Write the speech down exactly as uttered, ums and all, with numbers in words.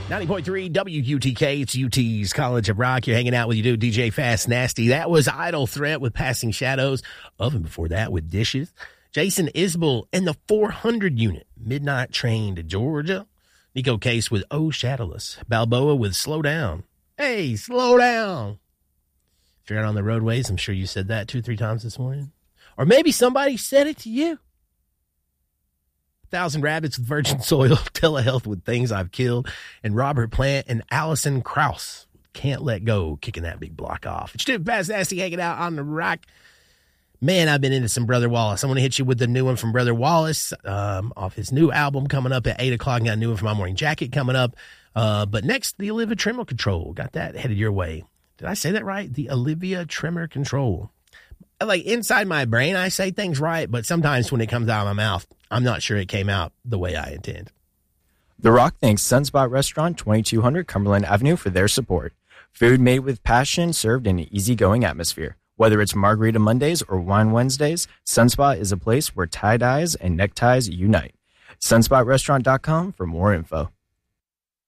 ninety point three W U T K, it's U T's College of Rock. You're hanging out with you, dude, D J Fast Nasty. That was Idle Threat with Passing Shadows. Oven before that with Dishes. Jason Isbell and the four hundred unit. Midnight Train to Georgia. Nico Case with Oh Shadowless. Balboa with Slow Down. Hey, slow down. If you're out on the roadways, I'm sure you said that two, three times this morning. Or maybe somebody said it to you. Thousand Rabbits with Virgin Soil, Telehealth with Things I've Killed, and Robert Plant and Allison Krauss, Can't Let Go, kicking that big block off. It's Stupid Fast Nasty hanging out on the rock. Man, I've been into some Brother Wallace. I want to hit you with the new one from Brother Wallace um, off his new album coming up at eight o'clock. Got a new one from My Morning Jacket coming up. Uh, but next, the Olivia Tremor Control. Got that headed your way. Did I say that right? The Olivia Tremor Control. Like inside my brain, I say things right, but sometimes when it comes out of my mouth, I'm not sure it came out the way I intend. The Rock thanks Sunspot Restaurant, twenty-two hundred Cumberland Avenue for their support. Food made with passion, served in an easygoing atmosphere. Whether it's Margarita Mondays or Wine Wednesdays, Sunspot is a place where tie-dyes and neckties unite. sunspot restaurant dot com for more info.